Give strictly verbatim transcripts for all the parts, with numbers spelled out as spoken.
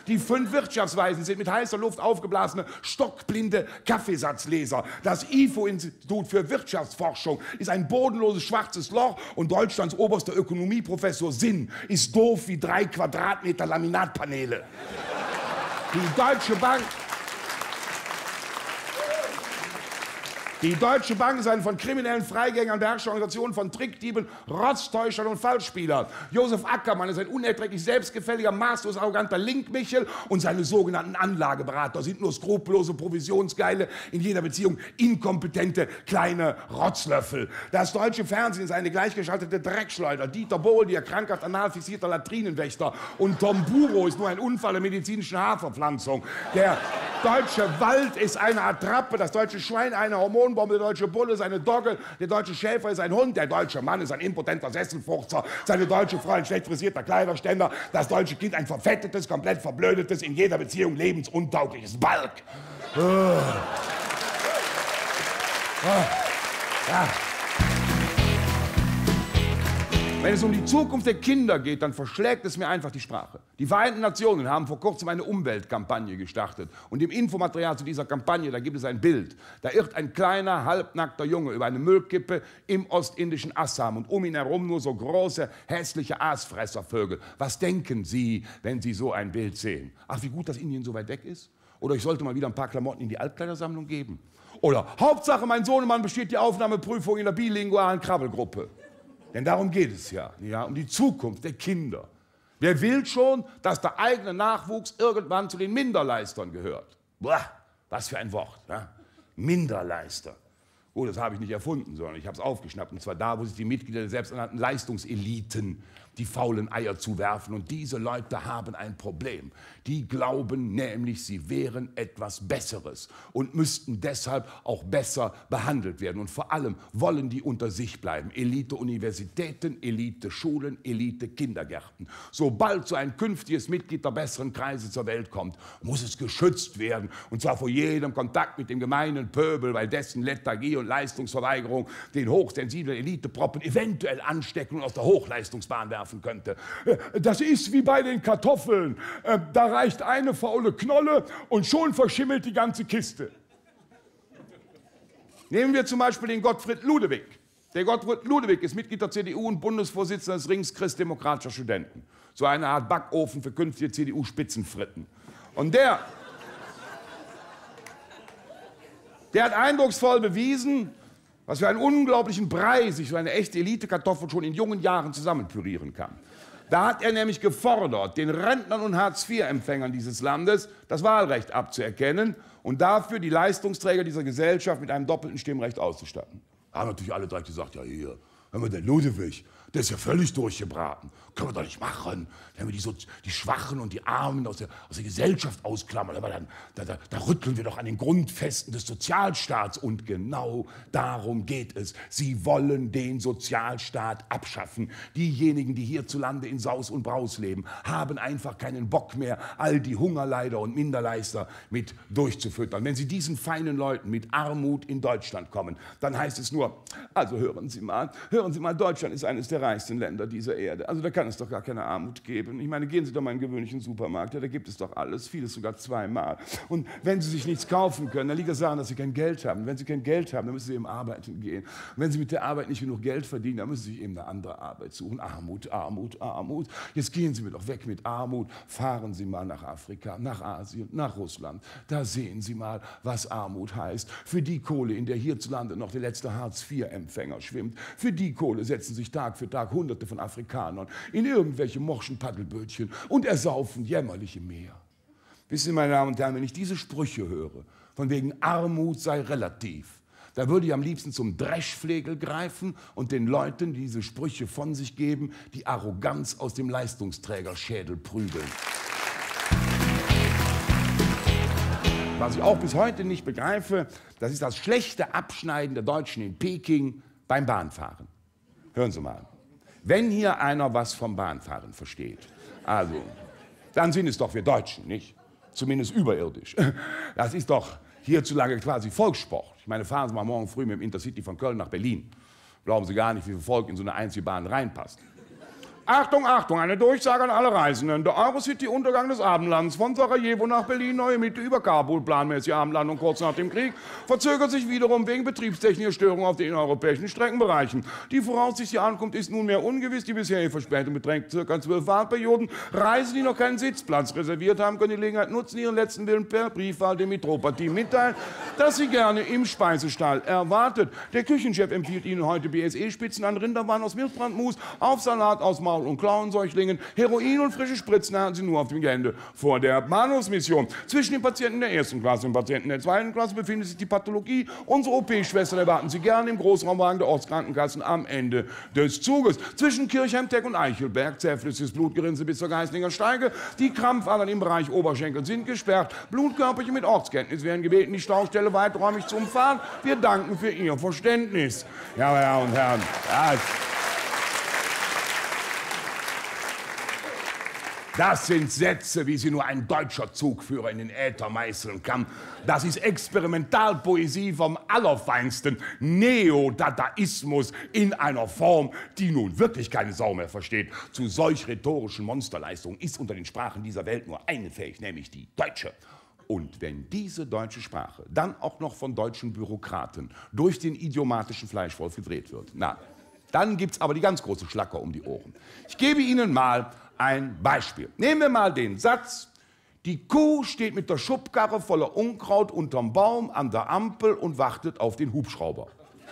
Die fünf Wirtschaftsweisen sind mit heißer Luft aufgeblasene, stockblinde Kaffeesatzleser. Das I F O-Institut für Wirtschaftsforschung ist ein bodenloses schwarzes Loch und Deutschlands oberster Ökonomieprofessor Sinn ist doof wie drei Quadratmeter Laminatpaneele. Die Deutsche Bank... Die Deutsche Bank ist eine von kriminellen Freigängern beherrschte Organisation von Trickdieben, Rotztäuschern und Falschspielern. Josef Ackermann ist ein unerträglich selbstgefälliger, maßlos arroganter Linkmichel und seine sogenannten Anlageberater sind nur skrupellose, provisionsgeile, in jeder Beziehung inkompetente, kleine Rotzlöffel. Das deutsche Fernsehen ist eine gleichgeschaltete Dreckschleuder. Dieter Bohlen, ihr krankhaft anal fixierter Latrinenwächter. Und Tom Buro ist nur ein Unfall der medizinischen Haarverpflanzung. Der deutsche Wald ist eine Attrappe, das deutsche Schwein eine Hormonbombe, der deutsche Bulle ist eine Dogge, der deutsche Schäfer ist ein Hund, der deutsche Mann ist ein impotenter Sesselfurzer, seine deutsche Frau ein schlecht frisierter Kleiderständer, das deutsche Kind ein verfettetes, komplett verblödetes, in jeder Beziehung lebensuntaugliches Balk. Oh. Oh. Ja. Wenn es um die Zukunft der Kinder geht, dann verschlägt es mir einfach die Sprache. Die Vereinten Nationen haben vor kurzem eine Umweltkampagne gestartet. Und im Infomaterial zu dieser Kampagne, da gibt es ein Bild. Da irrt ein kleiner, halbnackter Junge über eine Müllkippe im ostindischen Assam und um ihn herum nur so große, hässliche Aasfresservögel. Was denken Sie, wenn Sie so ein Bild sehen? Ach, wie gut, dass Indien so weit weg ist? Oder ich sollte mal wieder ein paar Klamotten in die Altkleidersammlung geben? Oder Hauptsache, mein Sohnemann besteht die Aufnahmeprüfung in der bilingualen Krabbelgruppe. Denn darum geht es ja, ja, um die Zukunft der Kinder. Wer will schon, dass der eigene Nachwuchs irgendwann zu den Minderleistern gehört? Boah, was für ein Wort, ja? Minderleister. Oh, das habe ich nicht erfunden, sondern ich habe es aufgeschnappt. Und zwar da, wo sich die Mitglieder der selbsternannten Leistungseliten die faulen Eier zuwerfen. Und diese Leute haben ein Problem. Die glauben nämlich, sie wären etwas Besseres und müssten deshalb auch besser behandelt werden. Und vor allem wollen die unter sich bleiben. Elite-Universitäten, Elite-Schulen, Elite-Kindergärten. Sobald so ein künftiges Mitglied der besseren Kreise zur Welt kommt, muss es geschützt werden. Und zwar vor jedem Kontakt mit dem gemeinen Pöbel, weil dessen Lethargie und Leistungsverweigerung den hochsensiblen Eliteproppen eventuell anstecken und aus der Hochleistungsbahn werfen könnte. Das ist wie bei den Kartoffeln. Da reicht eine faule Knolle und schon verschimmelt die ganze Kiste. Nehmen wir zum Beispiel den Gottfried Ludewig. Der Gottfried Ludewig ist Mitglied der C D U und Bundesvorsitzender des Rings christdemokratischer Studenten. So eine Art Backofen für künftige C D U-Spitzenfritten. Und der, der hat eindrucksvoll bewiesen, was für einen unglaublichen Brei sich so eine echte Elite-Kartoffel schon in jungen Jahren zusammenpürieren kann. Da hat er nämlich gefordert, den Rentnern und Hartz vier Empfängern dieses Landes das Wahlrecht abzuerkennen und dafür die Leistungsträger dieser Gesellschaft mit einem doppelten Stimmrecht auszustatten. Da haben natürlich alle direkt gesagt, ja hier, wenn wir den Ludewig, der ist ja völlig durchgebraten. Können wir doch nicht machen. Wenn wir die, so, die Schwachen und die Armen aus der, aus der Gesellschaft ausklammern, aber dann da, da, da rütteln wir doch an den Grundfesten des Sozialstaats. Und genau darum geht es. Sie wollen den Sozialstaat abschaffen. Diejenigen, die hierzulande in Saus und Braus leben, haben einfach keinen Bock mehr, all die Hungerleider und Minderleister mit durchzufüttern. Wenn Sie diesen feinen Leuten mit Armut in Deutschland kommen, dann heißt es nur, also hören Sie mal, hören Sie mal, Deutschland ist eines der reichsten Länder dieser Erde. Also da kann es doch gar keine Armut geben. Ich meine, gehen Sie doch mal in einen gewöhnlichen Supermarkt, ja, da gibt es doch alles, vieles sogar zweimal. Und wenn Sie sich nichts kaufen können, dann liegt das daran, dass Sie kein Geld haben. Und wenn Sie kein Geld haben, dann müssen Sie eben arbeiten gehen. Und wenn Sie mit der Arbeit nicht genug Geld verdienen, dann müssen Sie sich eben eine andere Arbeit suchen. Armut, Armut, Armut. Jetzt gehen Sie mir doch weg mit Armut. Fahren Sie mal nach Afrika, nach Asien, nach Russland. Da sehen Sie mal, was Armut heißt. Für die Kohle, in der hierzulande noch der letzte Hartz vier Empfänger schwimmt, für die Kohle setzen sich Tag für Tag Hunderte von Afrikanern in irgendwelche morschen Paddelbötchen und ersaufen jämmerlich im Meer. Wissen Sie, meine Damen und Herren, wenn ich diese Sprüche höre, von wegen Armut sei relativ, da würde ich am liebsten zum Dreschflegel greifen und den Leuten, die diese Sprüche von sich geben, die Arroganz aus dem Leistungsträgerschädel prügeln. Was ich auch bis heute nicht begreife, das ist das schlechte Abschneiden der Deutschen in Peking beim Bahnfahren. Hören Sie mal, wenn hier einer was vom Bahnfahren versteht, also, dann sind es doch wir Deutschen, nicht? Zumindest überirdisch. Das ist doch hierzulande quasi Volkssport. Ich meine, fahren Sie mal morgen früh mit dem Intercity von Köln nach Berlin. Glauben Sie gar nicht, wie viel Volk in so eine einzige Bahn reinpasst. Achtung, Achtung, eine Durchsage an alle Reisenden. Der Eurocity Untergang des Abendlands von Sarajevo nach Berlin, neue Mitte über Kabul, planmäßige Abendlandung kurz nach dem Krieg, verzögert sich wiederum wegen betriebstechnischer Störungen auf den innereuropäischen Streckenbereichen. Die voraussichtliche Ankunft ist nunmehr ungewiss. Die bisherige Verspätung beträgt ca. zwölf Fahrtperioden. Reisende, die noch keinen Sitzplatz reserviert haben, können die Gelegenheit nutzen, ihren letzten Willen per Briefwahl dem Metropartie mitteilen, dass sie gerne im Speisestall erwartet. Der Küchenchef empfiehlt Ihnen heute B S E-Spitzen an Rinderwaren aus Milchbrandmus, auf Salat aus Maul- und Klauensäuglingen, Heroin und frische Spritzen haben Sie nur auf dem Gelände vor der Bahnhofsmission. Zwischen den Patienten der ersten Klasse und den Patienten der zweiten Klasse befindet sich die Pathologie. Unsere O P-Schwestern erwarten Sie gerne im Großraumwagen der Ortskrankenkassen am Ende des Zuges. Zwischen Kirchheim, Teck und Eichelberg, zähflüssiges Blutgerinnsel bis zur Geißlinger Steige. Die Krampfadern im Bereich Oberschenkel sind gesperrt. Blutkörperchen mit Ortskenntnis werden gebeten, die Staustelle weiträumig zu umfahren. Wir danken für Ihr Verständnis. Ja, meine Damen und Herren. Ja, das sind Sätze, wie sie nur ein deutscher Zugführer in den Äther meißeln kann. Das ist Experimentalpoesie vom allerfeinsten Neodadaismus in einer Form, die nun wirklich keine Sau mehr versteht. Zu solch rhetorischen Monsterleistungen ist unter den Sprachen dieser Welt nur eine fähig, nämlich die deutsche. Und wenn diese deutsche Sprache dann auch noch von deutschen Bürokraten durch den idiomatischen Fleischwolf gedreht wird, na, dann gibt's aber die ganz große Schlacker um die Ohren. Ich gebe Ihnen mal ein Beispiel. Nehmen wir mal den Satz: Die Kuh steht mit der Schubkarre voller Unkraut unterm Baum an der Ampel und wartet auf den Hubschrauber.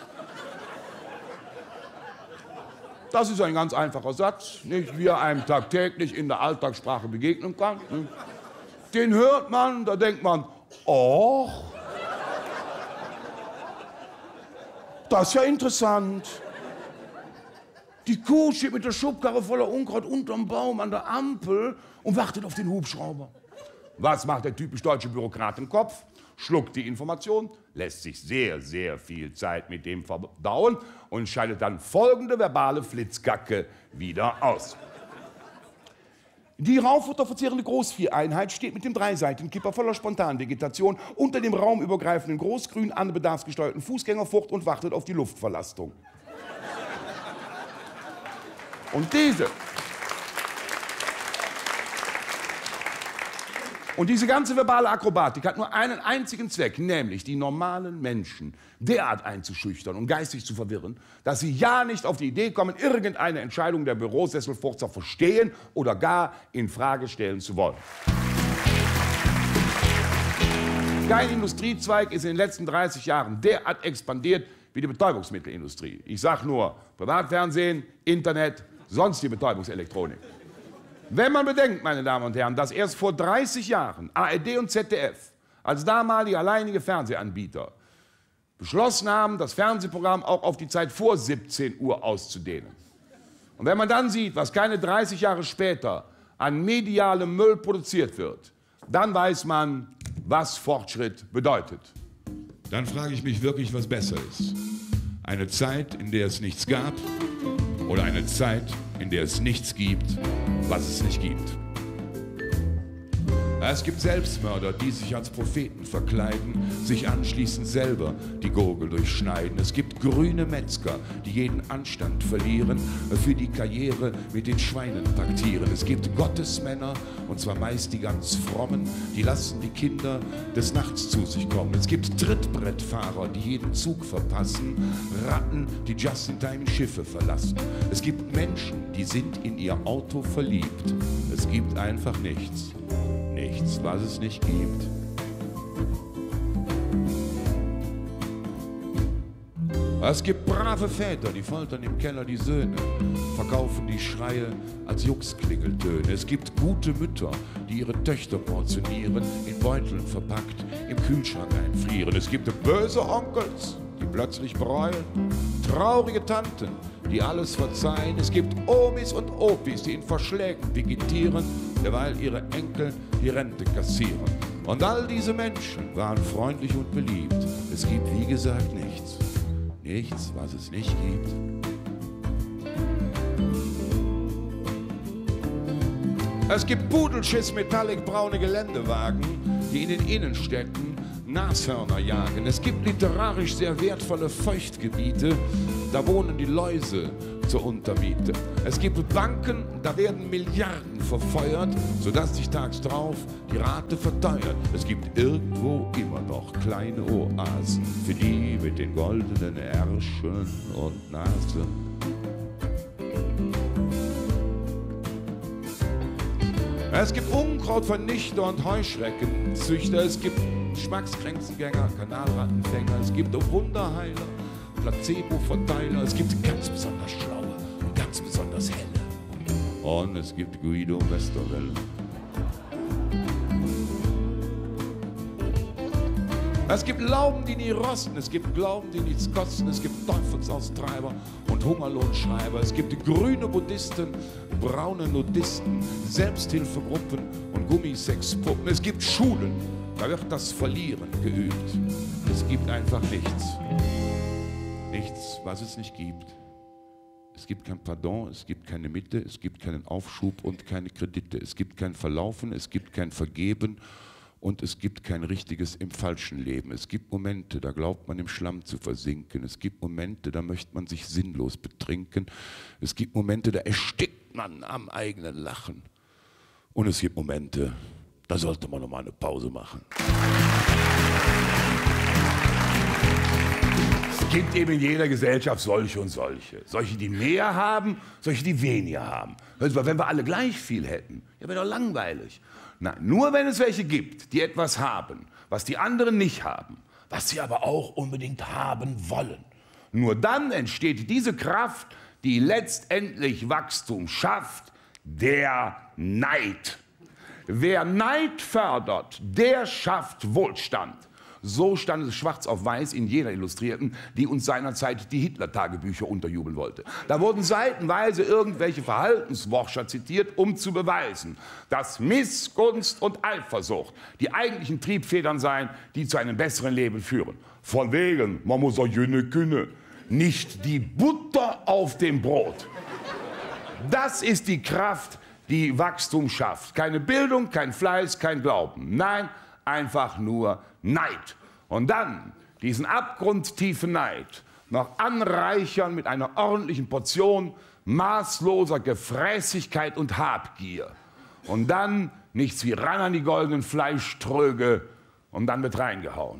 Das ist ein ganz einfacher Satz, nicht, wie er einem tagtäglich in der Alltagssprache begegnen kann. Den hört man, da denkt man, oh, das ist ja interessant. Die Kuh steht mit der Schubkarre voller Unkraut unterm Baum an der Ampel und wartet auf den Hubschrauber. Was macht der typisch deutsche Bürokrat im Kopf? Schluckt die Information, lässt sich sehr, sehr viel Zeit mit dem verdauen und scheidet dann folgende verbale Flitzkacke wieder aus. Die rauffutterverzehrende Großvieheinheit steht mit dem Dreiseitenkipper voller Spontanvegetation unter dem raumübergreifenden Großgrün an bedarfsgesteuerten Fußgängerfurt und wartet auf die Luftverlastung. Und diese, und diese ganze verbale Akrobatik hat nur einen einzigen Zweck, nämlich die normalen Menschen derart einzuschüchtern und geistig zu verwirren, dass sie ja nicht auf die Idee kommen, irgendeine Entscheidung der Bürosesselfurzer verstehen oder gar in Frage stellen zu wollen. Kein Industriezweig ist in den letzten dreißig Jahren derart expandiert wie die Betäubungsmittelindustrie. Ich sage nur Privatfernsehen, Internet, sonstige Betäubungselektronik. Wenn man bedenkt, meine Damen und Herren, dass erst vor dreißig Jahren A R D und Z D F als damalige alleinige Fernsehanbieter beschlossen haben, das Fernsehprogramm auch auf die Zeit vor siebzehn Uhr auszudehnen. Und wenn man dann sieht, was keine dreißig Jahre später an medialem Müll produziert wird, dann weiß man, was Fortschritt bedeutet. Dann frage ich mich wirklich, was besser ist. Eine Zeit, in der es nichts gab, oder eine Zeit, in der es nichts gibt, was es nicht gibt. Es gibt Selbstmörder, die sich als Propheten verkleiden, sich anschließend selber die Gurgel durchschneiden. Es gibt grüne Metzger, die jeden Anstand verlieren, für die Karriere mit den Schweinen taktieren. Es gibt Gottesmänner, und zwar meist die ganz frommen, die lassen die Kinder des Nachts zu sich kommen. Es gibt Trittbrettfahrer, die jeden Zug verpassen, Ratten, die just in time Schiffe verlassen. Es gibt Menschen, die sind in ihr Auto verliebt. Es gibt einfach nichts. Nichts, was es nicht gibt. Es gibt brave Väter, die foltern im Keller die Söhne, verkaufen die Schreie als Juxklingeltöne. Es gibt gute Mütter, die ihre Töchter portionieren, in Beuteln verpackt, im Kühlschrank einfrieren. Es gibt böse Onkels, die plötzlich bereuen, traurige Tanten, die alles verzeihen. Es gibt Omis und Opis, die in Verschlägen vegetieren, derweil ihre Enkel die Rente kassieren. Und all diese Menschen waren freundlich und beliebt. Es gibt, wie gesagt, nichts. Nichts, was es nicht gibt. Es gibt Pudelschiss Metallic braune Geländewagen, die in den Innenstädten Nashörner jagen. Es gibt literarisch sehr wertvolle Feuchtgebiete, da wohnen die Läuse zur Untermiete. Es gibt Banken, da werden Milliarden verfeuert, sodass sich tags drauf die Rate verteuert. Es gibt irgendwo immer noch kleine Oasen für die mit den goldenen Ärschen und Nasen. Es gibt Unkrautvernichter und Heuschreckenzüchter, es gibt Geschmackskränzengänger, Kanalrattenfänger, es gibt Wunderheiler, Placebo-Verteiler, es gibt ganz besonders schlaue und ganz besonders helle. Und es gibt Guido Westerwelle. Es gibt Lauben, die nie rosten, es gibt Glauben, die nichts kosten, es gibt Teufelsaustreiber und Hungerlohnschreiber, es gibt grüne Buddhisten, braune Nudisten, Selbsthilfegruppen und Gummisexpuppen. Es gibt Schulen, da wird das Verlieren geübt. Es gibt einfach nichts. Nichts, was es nicht gibt. Es gibt kein Pardon, es gibt keine Mitte, es gibt keinen Aufschub und keine Kredite. Es gibt kein Verlaufen, es gibt kein Vergeben. Und es gibt kein richtiges im falschen Leben. Es gibt Momente, da glaubt man im Schlamm zu versinken. Es gibt Momente, da möchte man sich sinnlos betrinken. Es gibt Momente, da erstickt man am eigenen Lachen. Und es gibt Momente, da sollte man noch mal eine Pause machen. Es gibt eben in jeder Gesellschaft solche und solche. Solche, die mehr haben, solche, die weniger haben. Also, wenn wir alle gleich viel hätten, ja, wäre doch langweilig. Nein, nur wenn es welche gibt, die etwas haben, was die anderen nicht haben, was sie aber auch unbedingt haben wollen. Nur dann entsteht diese Kraft, die letztendlich Wachstum schafft, der Neid. Wer Neid fördert, der schafft Wohlstand. So stand es schwarz auf weiß in jener Illustrierten, die uns seinerzeit die Hitler-Tagebücher unterjubeln wollte. Da wurden seitenweise irgendwelche Verhaltensforscher zitiert, um zu beweisen, dass Missgunst und Eifersucht die eigentlichen Triebfedern seien, die zu einem besseren Leben führen. Von wegen, man muss auch jüne künne, nicht die Butter auf dem Brot. Das ist die Kraft, die Wachstum schafft. Keine Bildung, kein Fleiß, kein Glauben. Nein, einfach nur Neid. Und dann diesen abgrundtiefen Neid noch anreichern mit einer ordentlichen Portion maßloser Gefräßigkeit und Habgier. Und dann nichts wie ran an die goldenen Fleischtröge und dann wird reingehauen.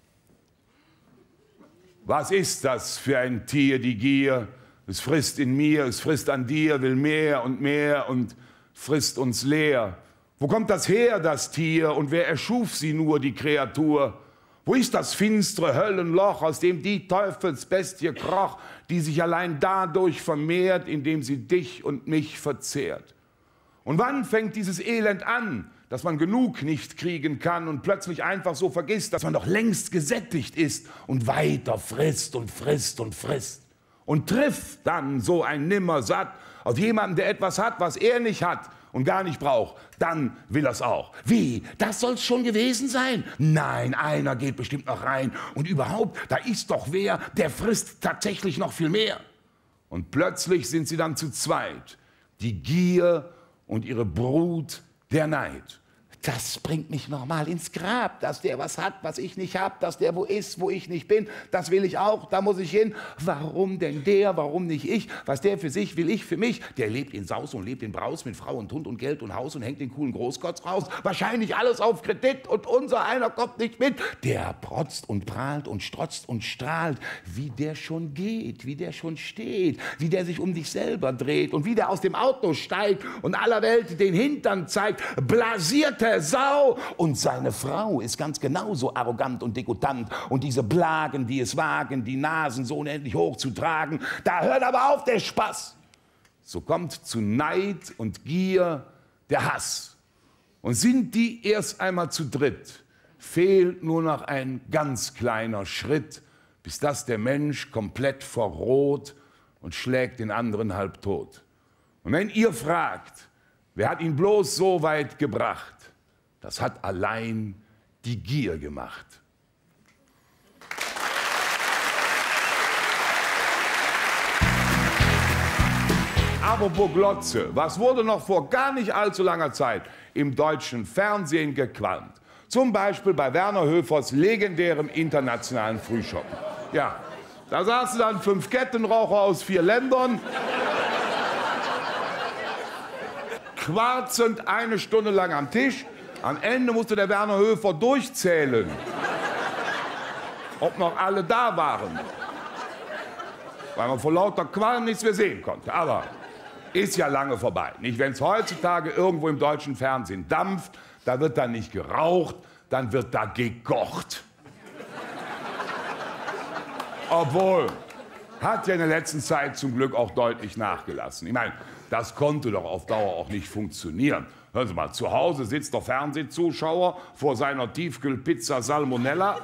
Was ist das für ein Tier, die Gier? Es frisst in mir, es frisst an dir, will mehr und mehr und frisst uns leer. Wo kommt das her, das Tier, und wer erschuf sie nur, die Kreatur? Wo ist das finstere Höllenloch, aus dem die Teufelsbestie kroch, die sich allein dadurch vermehrt, indem sie dich und mich verzehrt? Und wann fängt dieses Elend an, dass man genug nicht kriegen kann und plötzlich einfach so vergisst, dass man doch längst gesättigt ist und weiter frisst und frisst und frisst? Und trifft dann so ein Nimmersatt auf jemanden, der etwas hat, was er nicht hat und gar nicht braucht, dann will er's auch. Wie? Das soll's schon gewesen sein? Nein, einer geht bestimmt noch rein. Und überhaupt, da ist doch wer, der frisst tatsächlich noch viel mehr. Und plötzlich sind sie dann zu zweit. Die Gier und ihre Brut, der Neid. Das bringt mich nochmal ins Grab, dass der was hat, was ich nicht hab, dass der wo ist, wo ich nicht bin, das will ich auch, da muss ich hin. Warum denn der, warum nicht ich? Was der für sich, will ich für mich. Der lebt in Saus und lebt in Braus mit Frau und Hund und Geld und Haus und hängt den coolen Großkotz raus. Wahrscheinlich alles auf Kredit und unser einer kommt nicht mit. Der protzt und prahlt und strotzt und strahlt, wie der schon geht, wie der schon steht, wie der sich um dich selber dreht und wie der aus dem Auto steigt und aller Welt den Hintern zeigt, blasierte Sau. Und seine Frau ist ganz genauso arrogant und degutant. Und diese Blagen, die es wagen, die Nasen so unendlich hoch zu tragen, da hört aber auf der Spaß. So kommt zu Neid und Gier der Hass. Und sind die erst einmal zu dritt, fehlt nur noch ein ganz kleiner Schritt, bis dass der Mensch komplett verroht und schlägt den anderen halb tot. Und wenn ihr fragt, wer hat ihn bloß so weit gebracht, das hat allein die Gier gemacht. Apropos Glotze, was wurde noch vor gar nicht allzu langer Zeit im deutschen Fernsehen gequalmt? Zum Beispiel bei Werner Höfers legendärem internationalen Frühschoppen. Ja, Da saßen dann fünf Kettenraucher aus vier Ländern, quarzend eine Stunde lang am Tisch. Am Ende musste der Werner Höfer durchzählen, ob noch alle da waren, weil man vor lauter Qualm nichts mehr sehen konnte. Aber ist ja lange vorbei. Nicht, wenn es heutzutage irgendwo im deutschen Fernsehen dampft, da wird dann nicht geraucht, dann wird da gekocht. Obwohl, hat ja in der letzten Zeit zum Glück auch deutlich nachgelassen. Ich meine, das konnte doch auf Dauer auch nicht funktionieren. Hören Sie mal, zu Hause sitzt der Fernsehzuschauer vor seiner Tiefkühlpizza Salmonella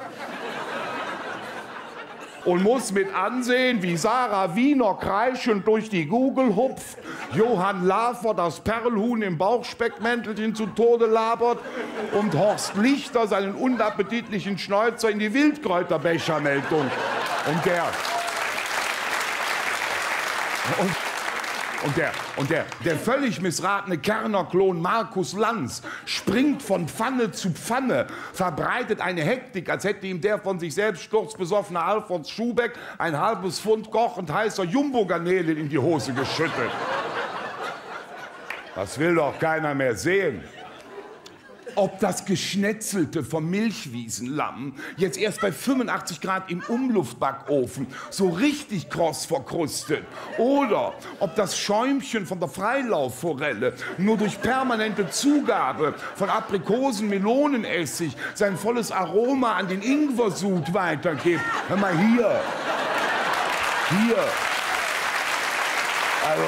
und muss mit ansehen, wie Sarah Wiener kreischend durch die Google hupft, Johann Lafer das Perlhuhn im Bauchspeckmäntelchen zu Tode labert und Horst Lichter seinen unappetitlichen Schnäuzer in die Wildkräuterbechermeldung. Und der... Und Und der, und der, der völlig missratene Kerner-Klon Markus Lanz springt von Pfanne zu Pfanne, verbreitet eine Hektik, als hätte ihm der von sich selbst sturzbesoffene Alfons Schubeck ein halbes Pfund kochend heißer Jumbo-Garnelen in die Hose geschüttet. Das will doch keiner mehr sehen. Ob das Geschnetzelte vom Milchwiesenlamm jetzt erst bei fünfundachtzig Grad im Umluftbackofen so richtig kross verkrustet oder ob das Schäumchen von der Freilaufforelle nur durch permanente Zugabe von Aprikosen-Melonenessig sein volles Aroma an den Ingwersud weitergibt. Hör mal hier. Hier. Also,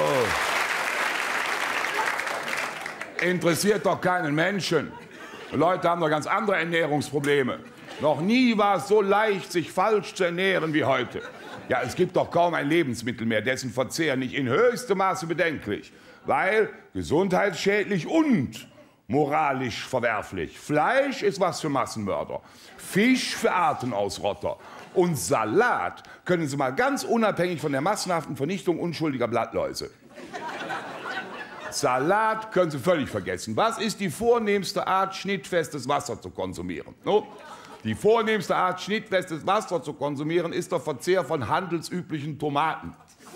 interessiert doch keinen Menschen. Die Leute haben doch ganz andere Ernährungsprobleme. Noch nie war es so leicht, sich falsch zu ernähren wie heute. Ja, es gibt doch kaum ein Lebensmittel mehr, dessen Verzehr nicht in höchstem Maße bedenklich, weil gesundheitsschädlich und moralisch verwerflich. Fleisch ist was für Massenmörder, Fisch für Artenausrotter und Salat können Sie mal ganz unabhängig von der massenhaften Vernichtung unschuldiger Blattläuse. Salat können Sie völlig vergessen. Was ist die vornehmste Art, schnittfestes Wasser zu konsumieren? No? Die vornehmste Art, schnittfestes Wasser zu konsumieren, ist der Verzehr von handelsüblichen Tomaten.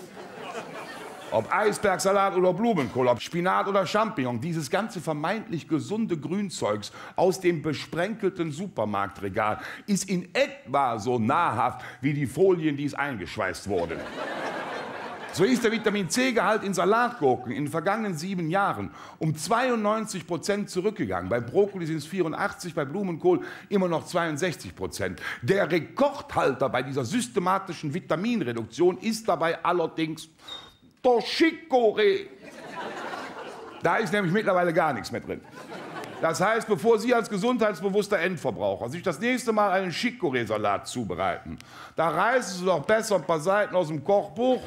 Ob Eisbergsalat oder Blumenkohl, ob Spinat oder Champignon, dieses ganze vermeintlich gesunde Grünzeugs aus dem besprenkelten Supermarktregal ist in etwa so nahrhaft wie die Folien, die es eingeschweißt wurden. So ist der Vitamin-C-Gehalt in Salatgurken in den vergangenen sieben Jahren um zweiundneunzig Prozent zurückgegangen. Bei Brokkoli sind es vierundachtzig, bei Blumenkohl immer noch zweiundsechzig Prozent. Der Rekordhalter bei dieser systematischen Vitaminreduktion ist dabei allerdings der Chicorée. Da ist nämlich mittlerweile gar nichts mehr drin. Das heißt, bevor Sie als gesundheitsbewusster Endverbraucher sich das nächste Mal einen Chicorée-Salat zubereiten, da reißen Sie doch besser ein paar Seiten aus dem Kochbuch,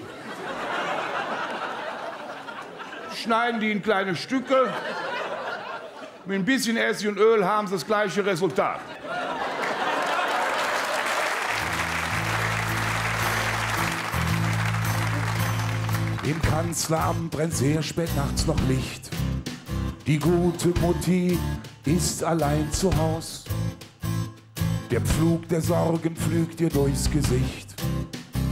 schneiden die in kleine Stücke, mit ein bisschen Essig und Öl haben Sie das gleiche Resultat. Im Kanzleramt brennt sehr spät nachts noch Licht. Die gute Mutti ist allein zu Haus. Der Pflug der Sorgen pflügt ihr durchs Gesicht.